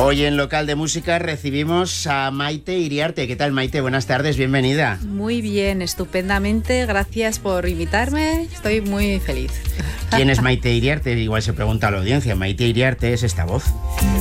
Hoy en Local de Música recibimos a Maite Iriarte. ¿Qué tal, Maite? Buenas tardes, bienvenida. Muy bien, estupendamente. Gracias por invitarme. Estoy muy feliz. ¿Quién es Maite Iriarte? Igual se pregunta a la audiencia. Maite Iriarte es esta voz.